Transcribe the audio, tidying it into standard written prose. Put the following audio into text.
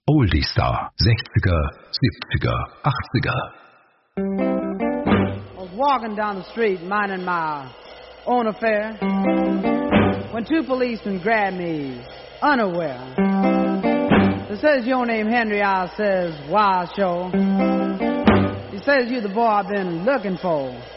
Oldie Star, 60er, 70er, 80er. I was walking down the street minding my own affair when two policemen grabbed me unaware. They says, your name Henry, I says, why sure. He says, you the boy I've been looking for.